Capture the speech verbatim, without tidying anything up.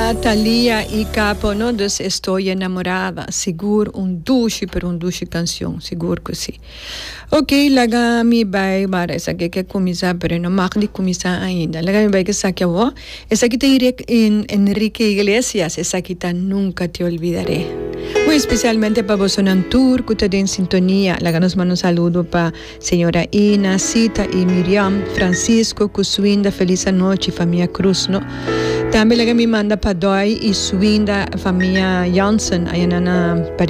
Para Thalia y Capo, no? Dus Estoy enamorada. Seguro um duche per um duche canção. Seguro que sim. Ok, laga mi vai para essa que quer começar, pero não mag de começar ainda. Laga mi vai que saque a voz. Essa que te iré en Enrique Iglesias. Essa que te nunca te olvidaré. Muy especialmente para vos Sonantur, que te den sintonía. Laga nos manda un saludo para señora Ina, Cita y Miriam, Francisco, Cusuinda, feliz noche, familia Cruz, no? También laga mi manda para Doi y Suinda, familia Janssen, allá en